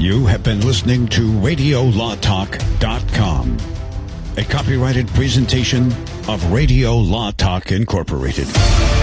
You have been listening to RadioLawTalk.com, a copyrighted presentation of Radio Law Talk Incorporated.